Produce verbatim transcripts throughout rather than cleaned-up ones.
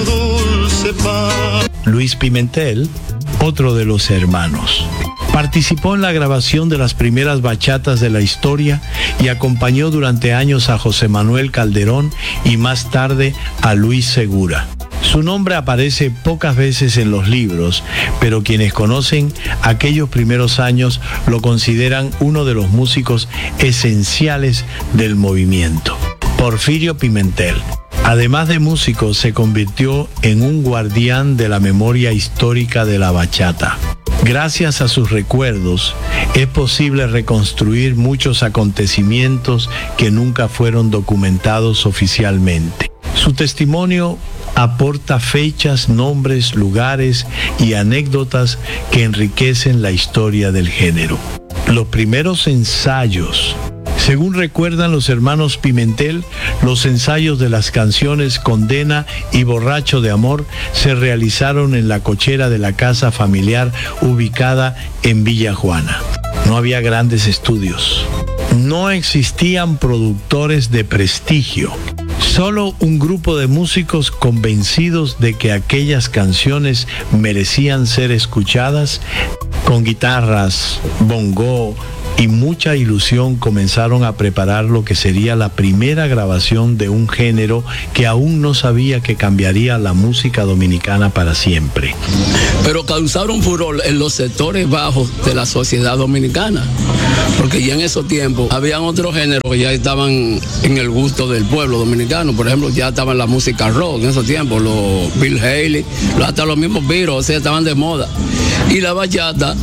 tu dulce paz. Luis Pimentel, otro de los hermanos. Participó en la grabación de las primeras bachatas de la historia y acompañó durante años a José Manuel Calderón y más tarde a Luis Segura. Su nombre aparece pocas veces en los libros, pero quienes conocen aquellos primeros años lo consideran uno de los músicos esenciales del movimiento. Porfirio Pimentel, además de músico, se convirtió en un guardián de la memoria histórica de la bachata. Gracias a sus recuerdos, es posible reconstruir muchos acontecimientos que nunca fueron documentados oficialmente. Su testimonio aporta fechas, nombres, lugares y anécdotas que enriquecen la historia del género. Los primeros ensayos. Según recuerdan los hermanos Pimentel, los ensayos de las canciones Condena y Borracho de Amor se realizaron en la cochera de la casa familiar ubicada en Villa Juana. No había grandes estudios. No existían productores de prestigio. Solo un grupo de músicos convencidos de que aquellas canciones merecían ser escuchadas, con guitarras, bongó y mucha ilusión comenzaron a preparar lo que sería la primera grabación de un género que aún no sabía que cambiaría la música dominicana para siempre. Pero causaron furor en los sectores bajos de la sociedad dominicana, porque ya en esos tiempos habían otros géneros que ya estaban en el gusto del pueblo dominicano. Por ejemplo, ya estaban la música rock en esos tiempos, los Bill Haley, hasta los mismos Beatles, o sea, estaban de moda. Y la bachata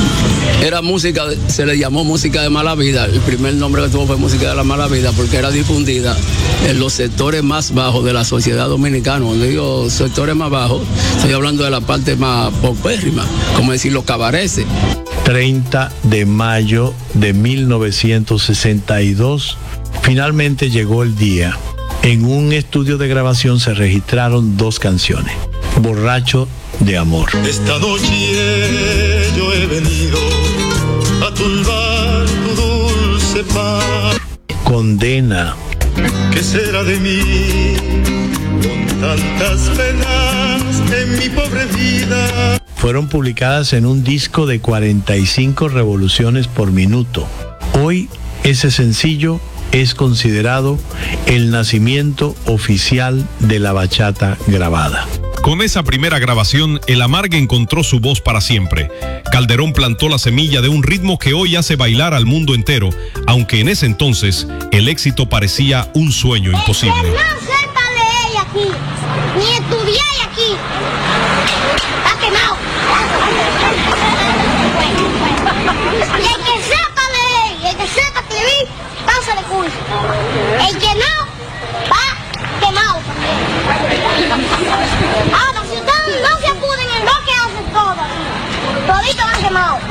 era música, se le llamó música de mala vida. El primer nombre que tuvo fue música de la mala vida porque era difundida en los sectores más bajos de la sociedad dominicana. Cuando digo sectores más bajos, estoy hablando de la parte más paupérrima, como decir los cabarets. treinta de mayo de mil novecientos sesenta y dos, finalmente llegó el día. En un estudio de grabación se registraron dos canciones, Borracho de Amor. Esta noche yo he venido a turbar tu dulce paz. Condena. ¿Qué será de mí con tantas penas en mi pobre vida? Fueron publicadas en un disco de cuarenta y cinco revoluciones por minuto. Hoy ese sencillo es considerado el nacimiento oficial de la bachata grabada. Con esa primera grabación, El Amargue encontró su voz para siempre. Calderón plantó la semilla de un ritmo que hoy hace bailar al mundo entero, aunque en ese entonces el éxito parecía un sueño imposible. El que no sepa leer aquí, ni estudiar aquí, está quemado. El que sepa leer y el que sepa escribir, pasa de curso. El que no, va quemado también. Ahora, si ustedes no se apuden en lo que hacen todo, toditos van quemados.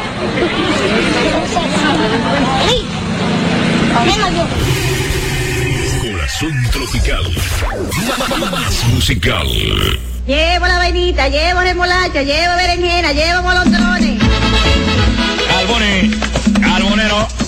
Sí, menos yo. Corazón tropical, más musical. Llevo la vainita, llevo remolacha, llevo berenjena, llevo molondrones. Carbone, carbonero.